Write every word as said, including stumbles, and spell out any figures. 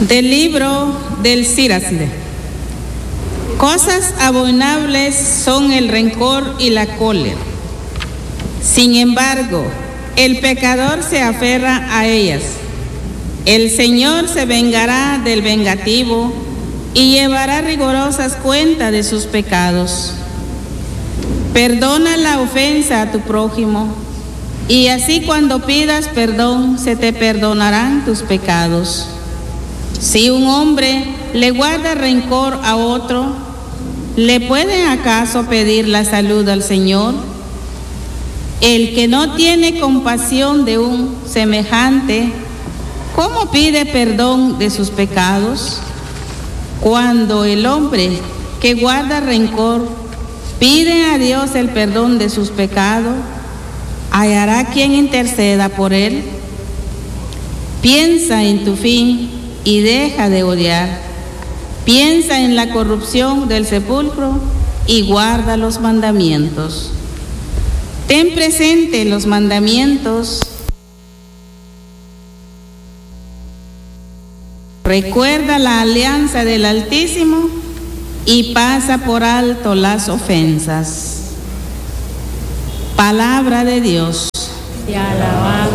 Del libro del Siracide. Cosas abominables son el rencor y la cólera. Sin embargo, el pecador se aferra a ellas. El Señor se vengará del vengativo y llevará rigurosas cuentas de sus pecados. Perdona la ofensa a tu prójimo, y así cuando pidas perdón se te perdonarán tus pecados. Si un hombre le guarda rencor a otro, ¿le pueden acaso pedir la salud al Señor? El que no tiene compasión de un semejante, ¿cómo pide perdón de sus pecados? Cuando el hombre que guarda rencor pide a Dios el perdón de sus pecados, ¿hallará quien interceda por él? Piensa en tu fin y deja de odiar. Piensa en la corrupción del sepulcro y guarda los mandamientos. Ten presente los mandamientos. Recuerda la alianza del Altísimo y pasa por alto las ofensas. Palabra de Dios. Te alabamos.